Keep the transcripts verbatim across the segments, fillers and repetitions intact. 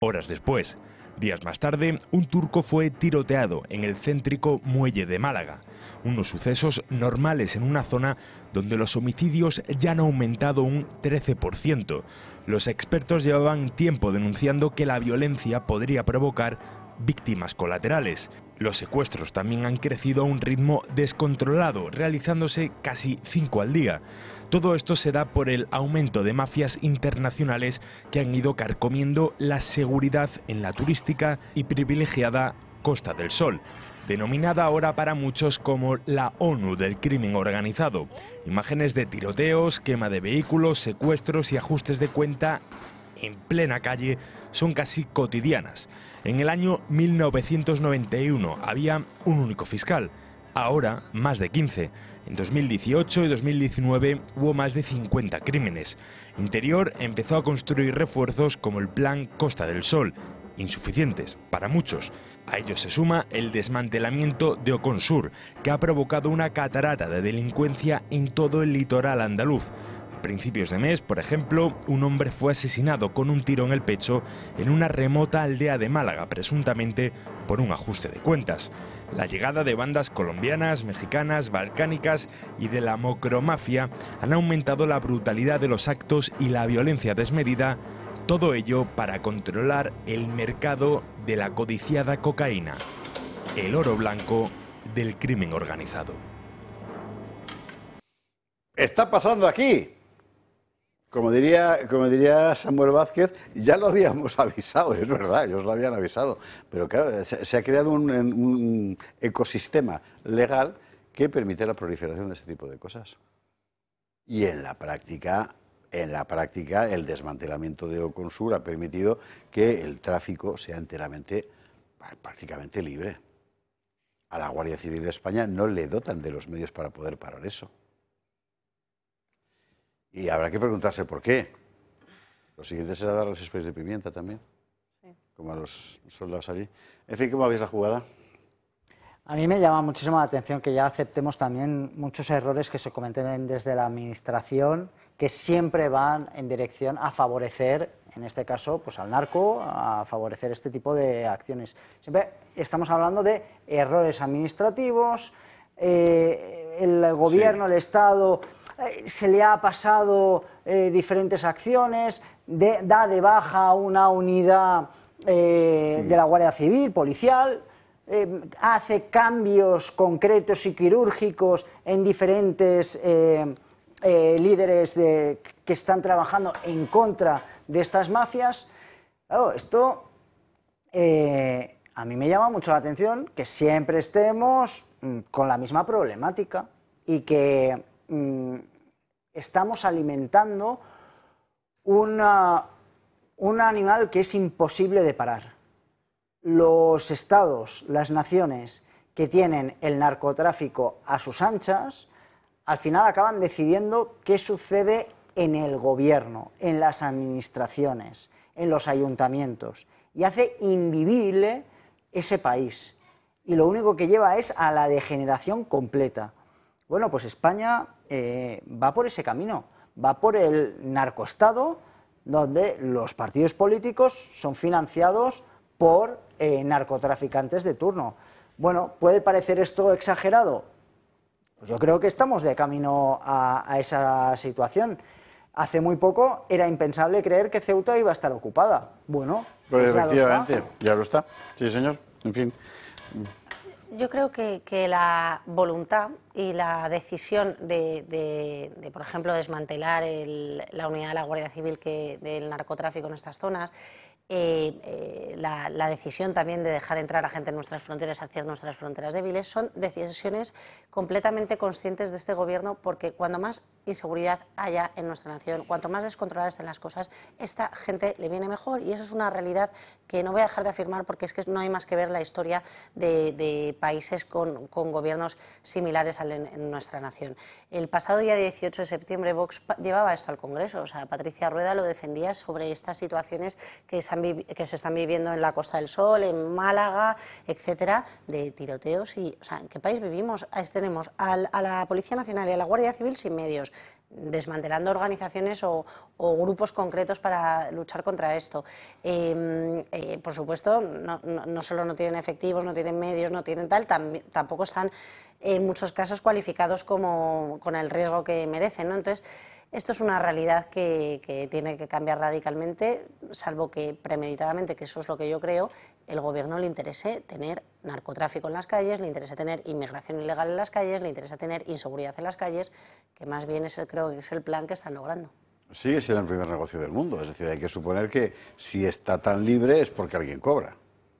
Horas después, días más tarde, un turco fue tiroteado en el céntrico Muelle de Málaga, unos sucesos normales en una zona donde los homicidios ya han aumentado un trece por ciento. Los expertos llevaban tiempo denunciando que la violencia podría provocar víctimas colaterales. Los secuestros también han crecido a un ritmo descontrolado, realizándose casi cinco al día. Todo esto se da por el aumento de mafias internacionales que han ido carcomiendo la seguridad en la turística y privilegiada Costa del Sol, denominada ahora para muchos como la ONU del crimen organizado. Imágenes de tiroteos, quema de vehículos, secuestros y ajustes de cuenta en plena calle son casi cotidianas. En el año mil novecientos noventa y uno había un único fiscal, ahora más de quince. En dos mil dieciocho y dos mil diecinueve hubo más de cincuenta crímenes. Interior empezó a construir refuerzos como el Plan Costa del Sol, insuficientes para muchos. A ello se suma el desmantelamiento de Oconsur, que ha provocado una catarata de delincuencia en todo el litoral andaluz. A principios de mes, por ejemplo, un hombre fue asesinado con un tiro en el pecho en una remota aldea de Málaga, presuntamente por un ajuste de cuentas. La llegada de bandas colombianas, mexicanas, balcánicas y de la mocromafia han aumentado la brutalidad de los actos y la violencia desmedida, todo ello para controlar el mercado de la codiciada cocaína, el oro blanco del crimen organizado. Está pasando aquí. Como diría, como diría Samuel Vázquez, ya lo habíamos avisado, es verdad, ellos lo habían avisado, pero claro, se, se ha creado un, un ecosistema legal que permite la proliferación de este tipo de cosas. Y en la práctica, en la práctica, el desmantelamiento de Oconsur ha permitido que el tráfico sea enteramente, prácticamente libre. A la Guardia Civil de España no le dotan de los medios para poder parar eso. Y habrá que preguntarse por qué. Lo siguiente será darles sprays de pimienta también, sí, como a los soldados allí. En fin, ¿cómo veis la jugada? A mí me llama muchísimo la atención que ya aceptemos también muchos errores que se cometen desde la administración, que siempre van en dirección a favorecer, en este caso, pues al narco, a favorecer este tipo de acciones. Siempre estamos hablando de errores administrativos, eh, el gobierno, sí, el Estado, eh, se le ha pasado eh, diferentes acciones, de, da de baja una unidad eh, sí. de la Guardia Civil, policial, eh, hace cambios concretos y quirúrgicos en diferentes eh, eh, líderes de, que están trabajando en contra de estas mafias. Claro, esto eh, a mí me llama mucho la atención que siempre estemos mm, con la misma problemática y que mm, estamos alimentando una, un animal que es imposible de parar. Los estados, las naciones que tienen el narcotráfico a sus anchas, al final acaban decidiendo qué sucede en el gobierno, en las administraciones, en los ayuntamientos, y hace invivible ese país. Y lo único que lleva es a la degeneración completa. Bueno, pues España eh, va por ese camino, va por el narcoestado, donde los partidos políticos son financiados por eh, narcotraficantes de turno. Bueno, ¿puede parecer esto exagerado? Pues yo creo que estamos de camino a, a esa situación. Hace muy poco era impensable creer que Ceuta iba a estar ocupada. Bueno, pues, pues efectivamente, ya lo está. Ya lo está. Sí, señor. En fin. Yo creo que, que la voluntad y la decisión de, de, de por ejemplo, desmantelar el, la unidad de la Guardia Civil que, del narcotráfico en estas zonas, eh, eh, la, la decisión también de dejar entrar a gente en nuestras fronteras, hacia nuestras fronteras débiles, son decisiones completamente conscientes de este gobierno, porque cuando más inseguridad haya en nuestra nación, cuanto más descontroladas estén las cosas, esta gente le viene mejor, y eso es una realidad que no voy a dejar de afirmar, porque es que no hay más que ver la historia de, de países con, con gobiernos similares al, en, en nuestra nación. El pasado día dieciocho de septiembre Vox llevaba esto al Congreso, o sea, Patricia Rueda lo defendía sobre estas situaciones que se, han, que se están viviendo en la Costa del Sol, en Málaga, etcétera, de tiroteos. Y, o sea, ¿en qué país vivimos? Tenemos a, a la Policía Nacional y a la Guardia Civil sin medios, medios, desmantelando organizaciones o, o grupos concretos para luchar contra esto. Eh, eh, por supuesto, no, no, no solo no tienen efectivos, no tienen medios, no tienen tal, tam, tampoco están en muchos casos cualificados como, con el riesgo que merecen, ¿no? Entonces, esto es una realidad que, que tiene que cambiar radicalmente, salvo que premeditadamente, que eso es lo que yo creo, el gobierno le interese tener narcotráfico en las calles, le interesa tener inmigración ilegal en las calles, le interesa tener inseguridad en las calles, que más bien es el, creo que es el plan que están logrando. Sigue siendo el primer negocio del mundo, es decir, hay que suponer que si está tan libre es porque alguien cobra.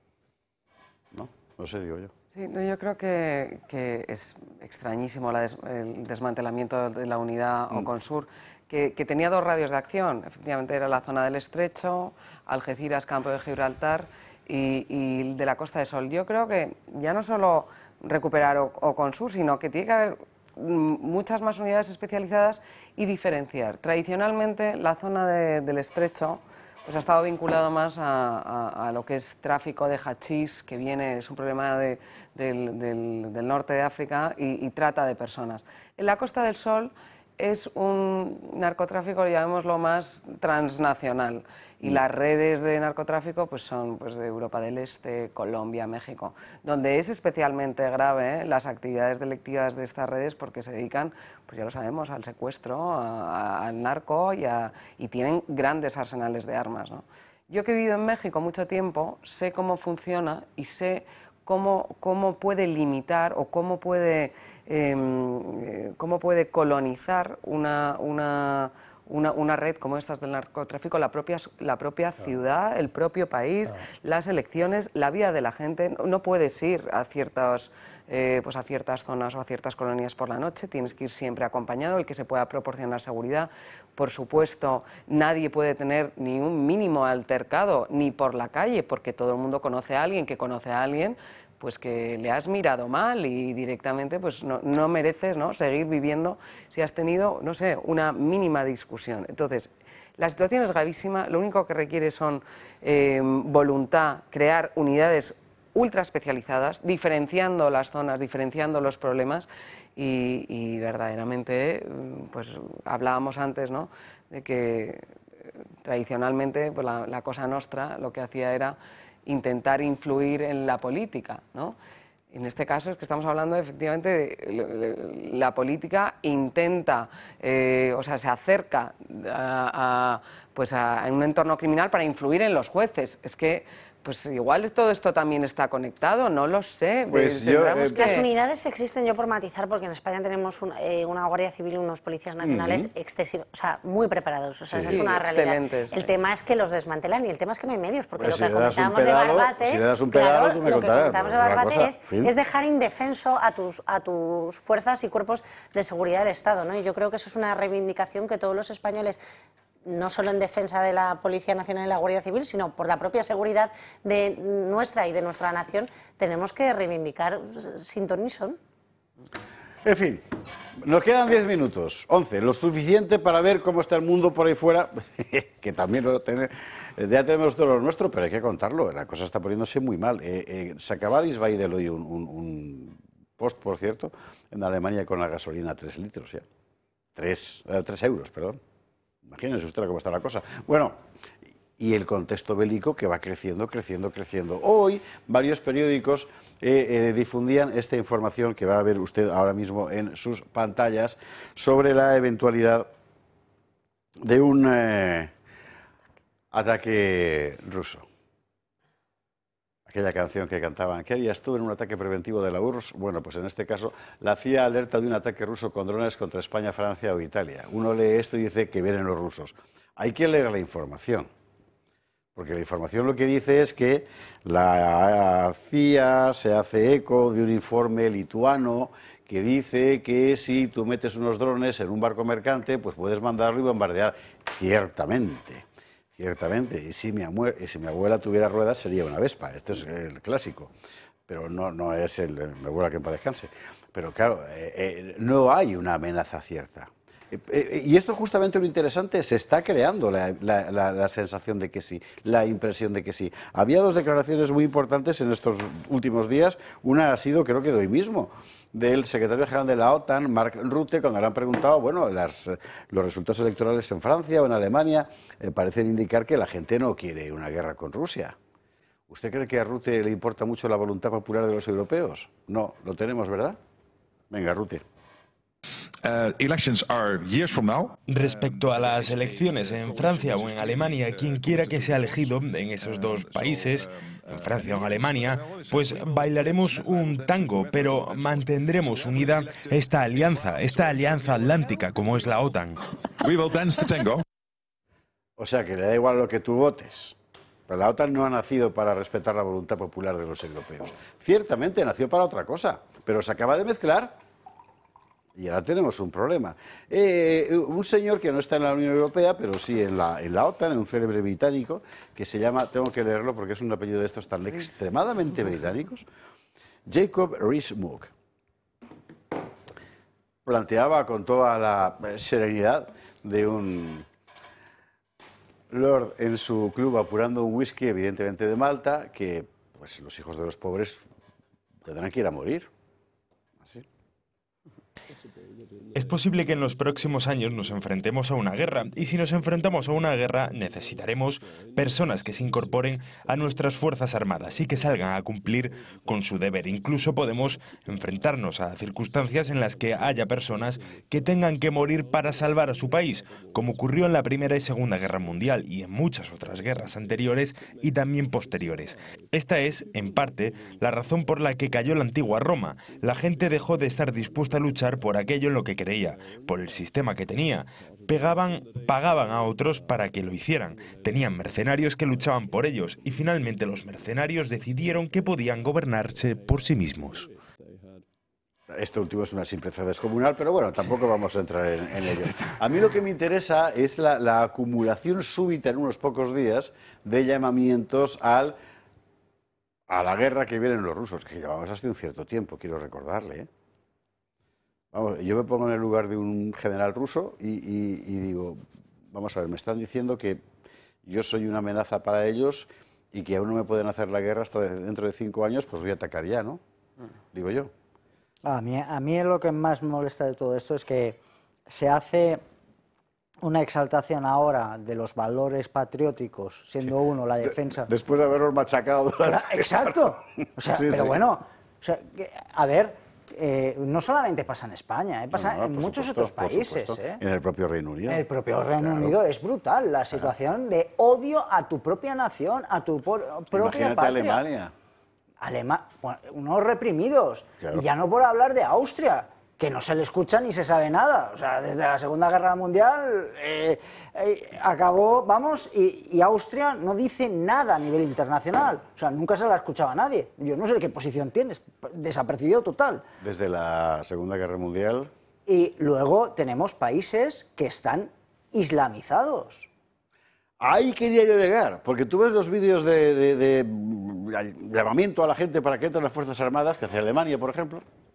¿No? No sé, digo yo. Sí, no, yo creo que, que es extrañísimo la des, el desmantelamiento de la unidad mm. Oconsur, que, que tenía dos radios de acción, efectivamente era la zona del Estrecho, Algeciras, Campo de Gibraltar y, y de la Costa de Sol. Yo creo que ya no solo recuperar Oconsur, sino que tiene que haber muchas más unidades especializadas y diferenciar. Tradicionalmente la zona de, del Estrecho pues ha estado vinculado más a, a, a lo que es tráfico de hachís, que viene, es un problema de, del, del, del norte de África y, y trata de personas. En la Costa del Sol es un narcotráfico, llamémoslo más transnacional, y mm. las redes de narcotráfico pues son pues, de Europa del Este, Colombia, México, donde es especialmente grave ¿eh? las actividades delictivas de estas redes porque se dedican, pues ya lo sabemos, al secuestro, a, a, al narco y, a, y tienen grandes arsenales de armas, ¿no? Yo que he vivido en México mucho tiempo, sé cómo funciona y sé cómo, cómo puede limitar o cómo puede, eh, cómo puede colonizar una, una, una, una red como estas del narcotráfico, la propia, la propia ciudad, el propio país, las elecciones, la vida de la gente. No puedes ir a ciertas, eh, pues a ciertas zonas o a ciertas colonias por la noche, tienes que ir siempre acompañado, el que se pueda proporcionar seguridad. Por supuesto, nadie puede tener ni un mínimo altercado, ni por la calle, porque todo el mundo conoce a alguien que conoce a alguien, pues que le has mirado mal y directamente pues no, no mereces, ¿no?, seguir viviendo si has tenido, no sé, una mínima discusión. Entonces, la situación es gravísima, lo único que requiere son eh, voluntad, crear unidades ultra especializadas, diferenciando las zonas, diferenciando los problemas y, y verdaderamente, pues hablábamos antes, ¿no?, de que tradicionalmente pues, la, la Cosa Nostra lo que hacía era intentar influir en la política, ¿no? En este caso es que estamos hablando efectivamente de la política intenta, eh, o sea, se acerca a, a, pues a, a un entorno criminal para influir en los jueces. Es que pues igual todo esto también está conectado, no lo sé. Pues yo, eh, que... Las unidades existen, yo por matizar, porque en España tenemos un, eh, una Guardia Civil y unos policías nacionales uh-huh. excesivos, o sea, muy preparados, o sea, sí, esa es una realidad. El sí. tema es que los desmantelan y el tema es que no hay medios, porque pues lo si que comentábamos pedalo, de Barbate, si le das un pedalo, claro, tú me lo que comentábamos de Barbate cosa, es, ¿sí? es dejar indefenso a tus, a tus fuerzas y cuerpos de seguridad del Estado, ¿no? Y yo creo que eso es una reivindicación que todos los españoles, no solo en defensa de la Policía Nacional y la Guardia Civil, sino por la propia seguridad de nuestra y de nuestra nación, tenemos que reivindicar sin ton ni son. En fin, nos quedan diez minutos, once, lo suficiente para ver cómo está el mundo por ahí fuera, que también lo tiene, ya tenemos todo lo nuestro, pero hay que contarlo, la cosa está poniéndose muy mal. Eh, eh, se acaba de Isbaidel hoy un, un, un post, por cierto, en Alemania con la gasolina a tres litros ya, tres, eh, tres euros, perdón. Imagínense usted cómo está la cosa. Bueno, y el contexto bélico que va creciendo, creciendo, creciendo. Hoy varios periódicos eh, eh, difundían esta información que va a ver usted ahora mismo en sus pantallas sobre la eventualidad de un eh, ataque ruso. Aquella canción que cantaban, ¿qué harías tú en un ataque preventivo de la U R S S? Bueno, pues en este caso la C I A alerta de un ataque ruso con drones contra España, Francia o Italia. Uno lee esto y dice que vienen los rusos. Hay que leer la información, porque la información lo que dice es que la C I A se hace eco de un informe lituano que dice que si tú metes unos drones en un barco mercante, pues puedes mandarlo y bombardear. Ciertamente. Ciertamente, y si mi, y si mi abuela tuviera ruedas sería una Vespa, esto es el clásico, pero no, no es el, mi abuela que en paz descanse. Pero claro, eh, eh, no hay una amenaza cierta. Eh, y esto es justamente lo interesante, se está creando la, la, la, la sensación de que sí, la impresión de que sí. Había dos declaraciones muy importantes en estos últimos días. Una ha sido, creo que de hoy mismo, del secretario general de la OTAN, Mark Rutte, cuando le han preguntado, bueno, las, los resultados electorales en Francia o en Alemania eh, parecen indicar que la gente no quiere una guerra con Rusia. ¿Usted cree que a Rutte le importa mucho la voluntad popular de los europeos? No, lo tenemos, ¿verdad? Venga, Rutte. Uh, elections are years from now. Respecto a las elecciones en Francia o en Alemania, quien quiera que sea elegido en esos dos países, en Francia o en Alemania, pues bailaremos un tango, pero mantendremos unida esta alianza, esta alianza atlántica como es la OTAN. We will dance the tango. O sea, que le da igual lo que tú votes. Pero la OTAN no ha nacido para respetar la voluntad popular de los europeos. Ciertamente nació para otra cosa, pero se acaba de mezclar. Y ahora tenemos un problema. Eh, un señor que no está en la Unión Europea, pero sí en la, en la OTAN, un célebre británico, que se llama, tengo que leerlo porque es un apellido de estos tan extremadamente británicos, Jacob Rees-Mogg, planteaba con toda la serenidad de un lord en su club apurando un whisky, evidentemente de Malta, que pues, los hijos de los pobres tendrán que ir a morir. Así. Es posible que en los próximos años nos enfrentemos a una guerra, y si nos enfrentamos a una guerra necesitaremos personas que se incorporen a nuestras fuerzas armadas y que salgan a cumplir con su deber. Incluso podemos enfrentarnos a circunstancias en las que haya personas que tengan que morir para salvar a su país, como ocurrió en la Primera y Segunda Guerra Mundial y en muchas otras guerras anteriores y también posteriores. Esta es, en parte, la razón por la que cayó la antigua Roma. La gente dejó de estar dispuesta a luchar por aquello en lo que creía, por el sistema que tenía. Pegaban, pagaban a otros para que lo hicieran. Tenían mercenarios que luchaban por ellos y finalmente los mercenarios decidieron que podían gobernarse por sí mismos. Esto último es una simpleza descomunal, pero bueno, tampoco vamos a entrar en, en ello. A mí lo que me interesa es la, la acumulación súbita en unos pocos días de llamamientos al, a la guerra que vienen los rusos, que llevamos hasta un cierto tiempo, quiero recordarle, ¿eh? Vamos, yo me pongo en el lugar de un general ruso y, y, y digo, vamos a ver, me están diciendo que yo soy una amenaza para ellos y que aún no me pueden hacer la guerra hasta dentro de cinco años, pues voy a atacar ya, ¿no? Digo yo. A mí, a mí lo que más me molesta de todo esto es que se hace una exaltación ahora de los valores patrióticos, siendo uno la defensa... Después de haberlos machacado durante... Claro, exacto. O sea, sí, pero sí. bueno, o sea, a ver... Eh, no solamente pasa en España, eh, pasa no, no, en muchos supuesto, otros países. Eh. En el propio Reino Unido. En el propio Reino claro. Unido es brutal la situación claro. de odio a tu propia nación, a tu por, propia Imagínate patria. Alemania. Alema bueno, unos reprimidos. Claro. Y ya no por hablar de Austria, que no se le escucha ni se sabe nada. O sea, desde la Segunda Guerra Mundial eh, eh, acabó, vamos, y, y Austria no dice nada a nivel internacional. O sea, nunca se la escuchaba a nadie. Yo no sé qué posición tienes, desapercibido total. Desde la Segunda Guerra Mundial. Y luego tenemos países que están islamizados. Ahí quería yo llegar, porque tú ves los vídeos de, de, de llamamiento a la gente para que entren las Fuerzas Armadas, que hace Alemania, por ejemplo.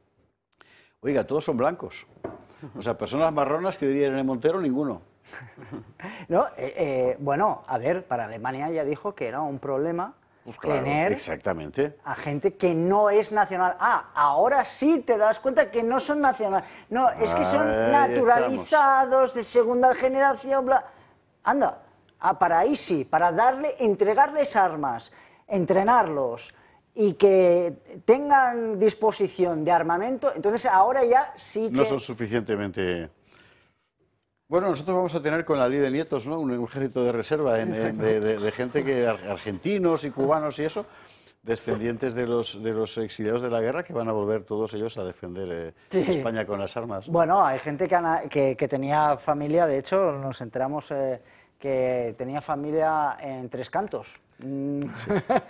Oiga, todos son blancos. O sea, personas marronas que dirían en el Montero, ninguno. No, eh, eh, bueno, a ver, para Alemania ya dijo que era un problema pues claro, tener exactamente. a gente que no es nacional. Ah, ahora sí te das cuenta que no son nacionales. No, es que son Ahí naturalizados, estamos. de segunda generación, bla. Anda, ah, para ahí sí, para darle, entregarles armas, entrenarlos y que tengan disposición de armamento, entonces ahora ya sí que... No son suficientemente... Bueno, nosotros vamos a tener con la ley de nietos, ¿no? Un ejército de reserva en, en, de, de, de gente que argentinos y cubanos y eso, descendientes de los, de los exiliados de la guerra, que van a volver todos ellos a defender eh, sí. España con las armas. Bueno, hay gente que, que, que tenía familia, de hecho nos enteramos eh, que tenía familia en Tres Cantos. Sí.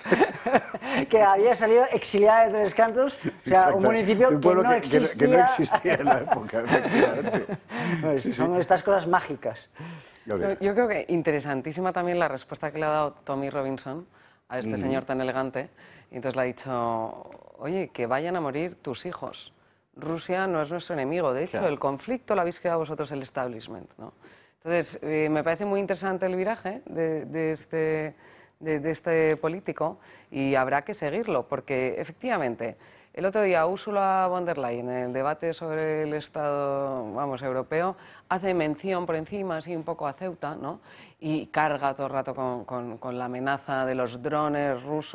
Que había salido exiliada de Tres Cantos, o sea, un municipio un que, no que, existía. que no existía en la época, efectivamente. Pues sí, son sí. estas cosas mágicas. Yo, yo creo que interesantísima también la respuesta que le ha dado Tommy Robinson a este mm. señor tan elegante. Y entonces le ha dicho, oye, que vayan a morir tus hijos. Rusia no es nuestro enemigo. De hecho, Claro. el conflicto lo habéis creado vosotros, el establishment, ¿no? Entonces, eh, me parece muy interesante el viraje de, de, este, de, de este político y habrá que seguirlo, porque efectivamente, el otro día Ursula von der Leyen, en el debate sobre el Estado, vamos, europeo, hace mención por encima, así un poco a Ceuta, ¿no? Y carga todo el rato con, con, con la amenaza de los drones rusos.